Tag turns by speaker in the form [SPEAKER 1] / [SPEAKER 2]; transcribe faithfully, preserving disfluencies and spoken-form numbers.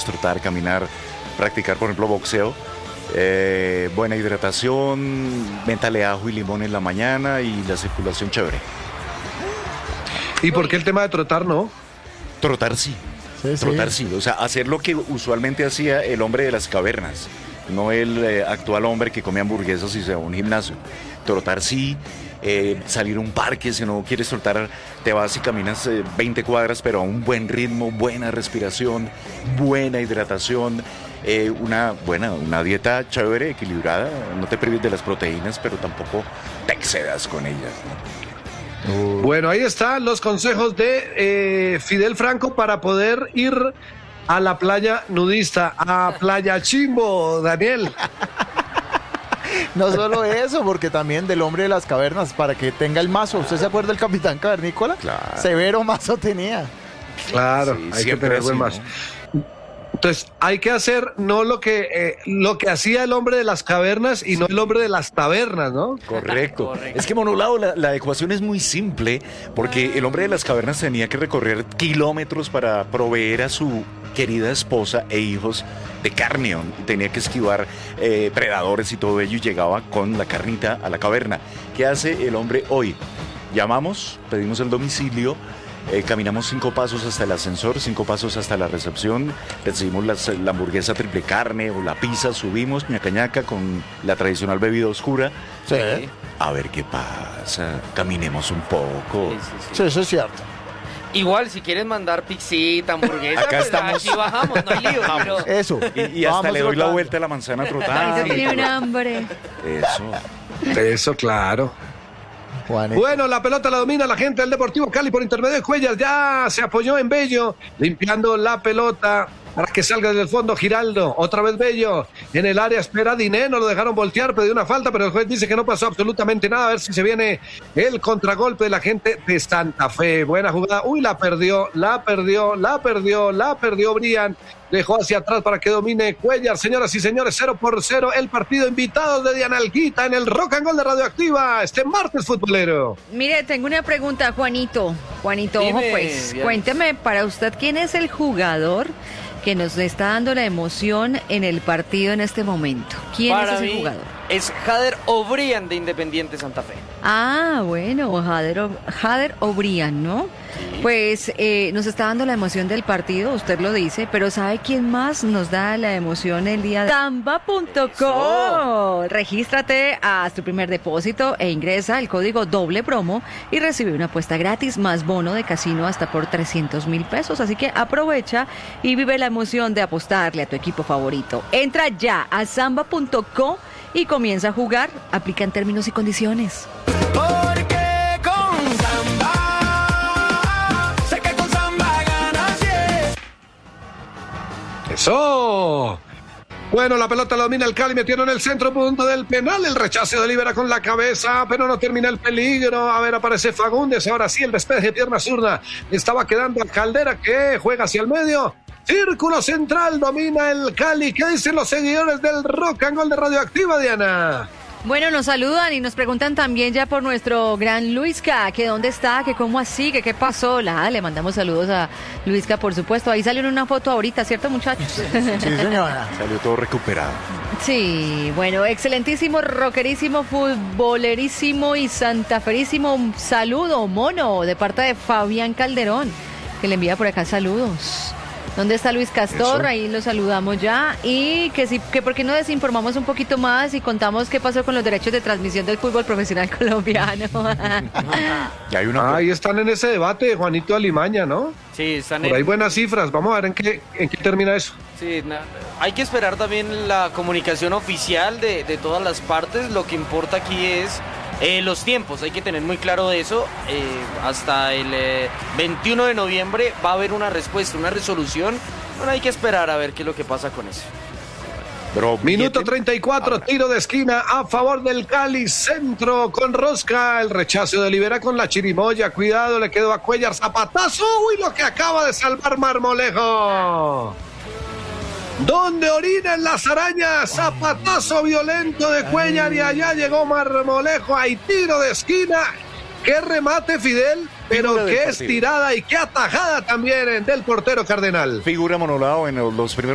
[SPEAKER 1] trotar, caminar, practicar, por ejemplo, boxeo. Eh, buena hidratación, métale ajo y limón en la mañana y la circulación chévere.
[SPEAKER 2] ¿Y por qué el tema de trotar no?
[SPEAKER 1] Trotar sí.
[SPEAKER 3] Sí, sí.
[SPEAKER 1] Trotar sí, o sea, hacer lo que usualmente hacía el hombre de las cavernas, no el eh, actual hombre que come hamburguesas y se va a un gimnasio. Trotar sí, eh, salir a un parque, si no quieres trotar, te vas y caminas eh, veinte cuadras, pero a un buen ritmo, buena respiración, buena hidratación, eh, una buena, una dieta chévere, equilibrada, no te prives de las proteínas, pero tampoco te excedas con ellas, ¿no?
[SPEAKER 2] Bueno, ahí están los consejos de eh, Fidel Franco para poder ir a la playa nudista, a Playa Chimbo, Daniel.
[SPEAKER 3] No solo eso, porque también del hombre de las cavernas, para que tenga el mazo. ¿Usted se acuerda del capitán cavernícola?
[SPEAKER 1] Claro.
[SPEAKER 3] Severo mazo tenía.
[SPEAKER 2] Claro,
[SPEAKER 1] Sí,
[SPEAKER 2] hay que
[SPEAKER 1] siempre
[SPEAKER 2] tener buen
[SPEAKER 1] así,
[SPEAKER 2] mazo.
[SPEAKER 1] ¿no?
[SPEAKER 2] Entonces, hay que hacer no lo que eh, lo que hacía el hombre de las cavernas y no el hombre de las tabernas, ¿no?
[SPEAKER 1] Correcto. Es que, Monolao, la, la ecuación es muy simple, porque el hombre de las cavernas tenía que recorrer kilómetros para proveer a su querida esposa e hijos de carne. Tenía que esquivar eh, predadores y todo ello, y llegaba con la carnita a la caverna. ¿Qué hace el hombre hoy? Llamamos, pedimos el domicilio, Eh, caminamos cinco pasos hasta el ascensor, cinco pasos hasta la recepción, recibimos las, la hamburguesa triple carne o la pizza, subimos ñaca ñaca con la tradicional bebida oscura.
[SPEAKER 3] Sí,
[SPEAKER 1] A ver qué pasa, caminemos un poco.
[SPEAKER 4] Sí, sí, sí.
[SPEAKER 3] sí, eso es cierto.
[SPEAKER 4] Igual, si quieren mandar pixita, hamburguesa,
[SPEAKER 1] Acá
[SPEAKER 4] pues
[SPEAKER 1] estamos.
[SPEAKER 4] aquí bajamos, no hay lío. Pero...
[SPEAKER 3] Eso.
[SPEAKER 1] Y, y hasta
[SPEAKER 3] Vamos
[SPEAKER 1] le doy la
[SPEAKER 3] rotando.
[SPEAKER 1] vuelta a la manzana
[SPEAKER 5] Ahorita
[SPEAKER 1] trotada.
[SPEAKER 5] tiene un hambre.
[SPEAKER 1] Eso.
[SPEAKER 2] Eso, claro.
[SPEAKER 3] Juanito.
[SPEAKER 2] Bueno, la pelota la domina la gente del Deportivo Cali por intermedio de Cuellar. Ya se apoyó en Bello, limpiando la pelota para que salga desde el fondo Giraldo. Otra vez Bello en el área, espera Diné, no lo dejaron voltear, pidió una falta, pero el juez dice que no pasó absolutamente nada. A ver si se viene el contragolpe de la gente de Santa Fe. Buena jugada. Uy, la perdió, la perdió, la perdió, la perdió Brian. Dejó hacia atrás para que domine Cuellar. Señoras y señores, cero por cero el partido. Invitados de Diana Alguita en el Rock and Roll de Radioactiva este martes futbolero.
[SPEAKER 5] Mire, tengo una pregunta, Juanito. Juanito, ojo
[SPEAKER 4] Dime,
[SPEAKER 5] pues,
[SPEAKER 4] Diana.
[SPEAKER 5] cuénteme para usted quién es el jugador que nos está dando la emoción en el partido en este momento. ¿Quién
[SPEAKER 4] Para
[SPEAKER 5] es ese
[SPEAKER 4] mí
[SPEAKER 5] jugador?
[SPEAKER 4] es Jader O'Brien de Independiente Santa Fe.
[SPEAKER 5] Ah, bueno, Jader, O- Jader O'Brien, ¿no? Pues eh, nos está dando la emoción del partido, usted lo dice, pero ¿sabe quién más nos da la emoción el día de Samba punto com? Regístrate a tu primer depósito e ingresa el código doble promo y recibe una apuesta gratis más bono de casino hasta por trescientos mil pesos. Así que aprovecha y vive la emoción de apostarle a tu equipo favorito. Entra ya a samba punto com y comienza a jugar. Aplican términos y condiciones.
[SPEAKER 6] Porque con Samba, sé que con Samba ganas, yeah.
[SPEAKER 2] ¡Eso! Bueno, la pelota la domina el Cali, metieron en el centro, punto del penal, el rechazo de Libera con la cabeza, pero no termina el peligro. A ver, aparece Fagundes, ahora sí el despeje de pierna zurda, estaba quedando a Caldera que juega hacia el medio. Círculo central, domina el Cali. ¿Qué dicen los seguidores del Rock and Roll de Radioactiva, Diana?
[SPEAKER 5] Bueno, nos saludan y nos preguntan también ya por nuestro gran Luisca, que dónde está, que cómo así, que qué pasó. La, le mandamos saludos a Luisca, por supuesto. Ahí salió en una foto ahorita, ¿cierto, muchachos?
[SPEAKER 3] Sí, señora.
[SPEAKER 1] Salió todo recuperado.
[SPEAKER 5] Sí, bueno, excelentísimo, rockerísimo, futbolerísimo y santaferísimo. Un saludo, mono, de parte de Fabián Calderón, que le envía por acá saludos. ¿Dónde está Luis Castor?
[SPEAKER 2] Eso.
[SPEAKER 5] Ahí lo saludamos ya. Y que sí, que por qué no desinformamos un poquito más y contamos qué pasó con los derechos de transmisión del fútbol profesional colombiano.
[SPEAKER 1] Y hay una...
[SPEAKER 2] Ahí están en ese debate, Juanito Alimaña, ¿no?
[SPEAKER 4] Sí, están
[SPEAKER 2] Por
[SPEAKER 4] en-
[SPEAKER 2] ahí buenas cifras. Vamos a ver en qué, en qué termina eso.
[SPEAKER 4] Sí, na- hay que esperar también la comunicación oficial de, de todas las partes. Lo que importa aquí es eh, los tiempos, hay que tener muy claro de eso. Eh, hasta el eh, veintiuno de noviembre va a haber una respuesta, una resolución. Bueno, hay que esperar a ver qué es lo que pasa con eso.
[SPEAKER 1] Pero
[SPEAKER 2] Minuto
[SPEAKER 1] billete-
[SPEAKER 2] treinta y cuatro, tiro de esquina a favor del Cali, centro con Rosca, el rechazo de Libera con la chirimoya, cuidado, le quedó a Cuellar, zapatazo, uy, lo que acaba de salvar Marmolejo. ¿Dónde orinan las arañas? Zapatazo violento de Cuellar y allá llegó Marmolejo, hay tiro de esquina. Qué remate, Fidel, pero
[SPEAKER 1] Figura del
[SPEAKER 2] qué
[SPEAKER 1] partido.
[SPEAKER 2] estirada y qué atajada también del portero Cardenal.
[SPEAKER 1] Figura Monolao en los primeros